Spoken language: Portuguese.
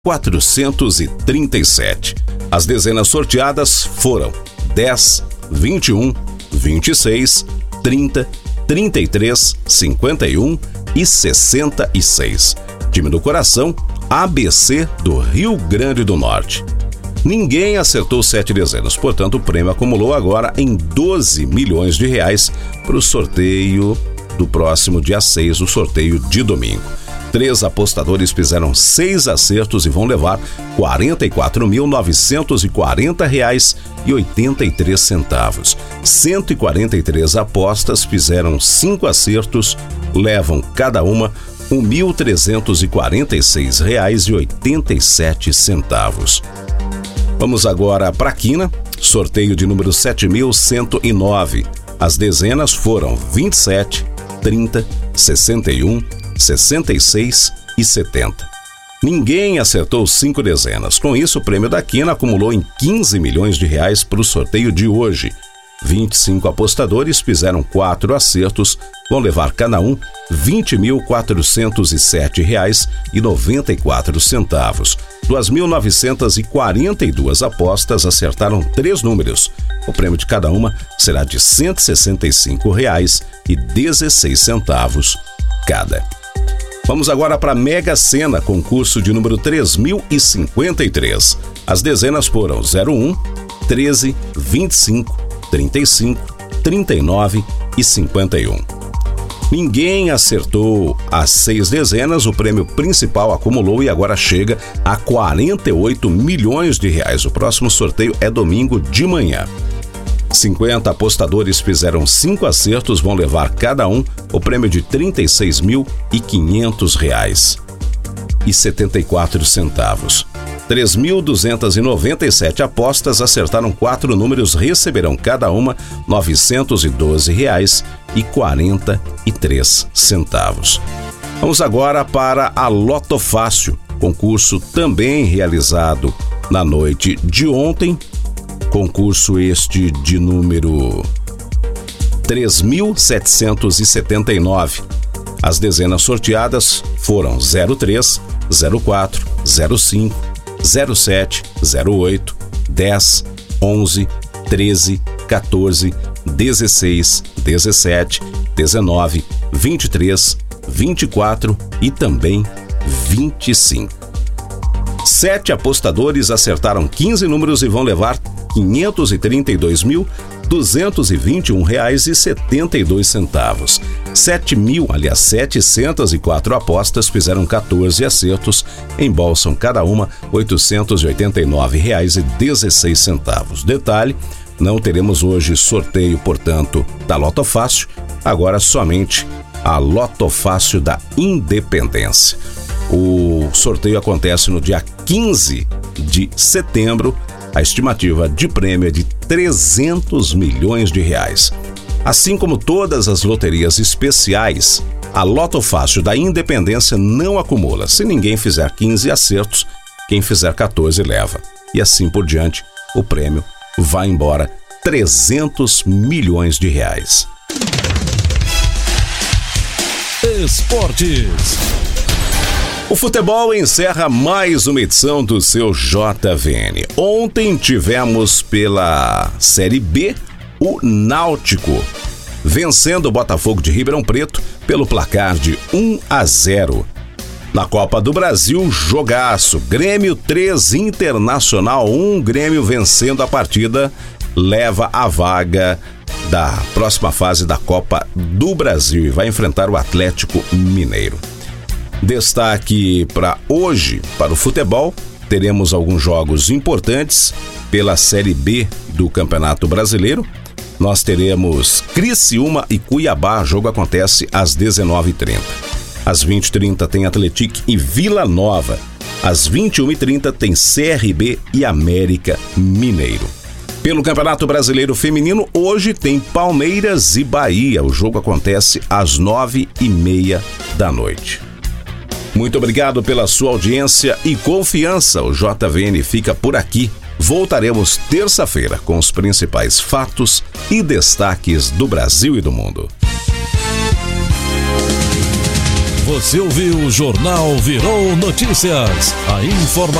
437. As dezenas sorteadas foram 10, 21, 26, 30, 33, 51 e 66. Time do coração, ABC do Rio Grande do Norte. Ninguém acertou 7 dezenas, portanto o prêmio acumulou agora em 12 milhões de reais para o sorteio do próximo dia 6, o sorteio de domingo. 3 apostadores fizeram 6 acertos e vão levar R$ 44.940,83. 143 apostas fizeram 5 acertos, levam cada uma R$ 1.346,87. Vamos agora para a quina, sorteio de número 7.109. As dezenas foram 27, 30, 61, 66 e 70. Ninguém acertou 5 dezenas. Com isso, o prêmio da quina acumulou em 15 milhões de reais para o sorteio de hoje. 25 apostadores fizeram 4 acertos, vão levar cada um R$ 20.407,94. 2.942 apostas acertaram 3 números. O prêmio de cada uma será de R$ 165,16 cada. Vamos agora para a Mega Sena, concurso de número 3.053. As dezenas foram 01, 13, 25, 35, 39 e 51. Ninguém acertou as 6 dezenas, o prêmio principal acumulou e agora chega a 48 milhões de reais. O próximo sorteio é domingo de manhã. 50 apostadores fizeram 5 acertos, vão levar cada um o prêmio de R$ 36.500,74. 3.297 apostas acertaram 4 números, receberão cada uma R$ 912,43. Vamos agora para a Loto Fácil, concurso também realizado na noite de ontem, concurso este de número 3.779. As dezenas sorteadas foram 03, 04, 05, 07, 08, 10, 11, 13, 14, 16, 17, 19, 23, 24 e também 25. 7 apostadores acertaram 15 números e vão levar R$ 532.221,72. 704 apostas fizeram 14 acertos, embolsam cada uma R$ 889,16. Detalhe, não teremos hoje sorteio, portanto, da Loto Fácil, agora somente a Loto Fácil da Independência. O sorteio acontece no dia 15 de setembro. A estimativa de prêmio é de 300 milhões de reais. Assim como todas as loterias especiais, a Loto Fácil da Independência não acumula. Se ninguém fizer 15 acertos, quem fizer 14 leva. E assim por diante, o prêmio vai embora 300 milhões de reais. Esportes. O futebol encerra mais uma edição do seu JVN. Ontem tivemos pela Série B o Náutico vencendo o Botafogo de Ribeirão Preto pelo placar de 1-0. Na Copa do Brasil, jogaço. Grêmio 3, Internacional 1. Grêmio vencendo a partida leva a vaga da próxima fase da Copa do Brasil e vai enfrentar o Atlético Mineiro. Destaque para hoje, para o futebol, teremos alguns jogos importantes pela Série B do Campeonato Brasileiro. Nós teremos Criciúma e Cuiabá, o jogo acontece às 19h30. Às 20h30 tem Atlético e Vila Nova. Às 21h30 tem CRB e América Mineiro. Pelo Campeonato Brasileiro Feminino, hoje tem Palmeiras e Bahia. O jogo acontece às 9h30 da noite. Muito obrigado pela sua audiência e confiança. O JVN fica por aqui. Voltaremos terça-feira com os principais fatos e destaques do Brasil e do mundo. Você ouviu o Jornal Virou Notícias. A informação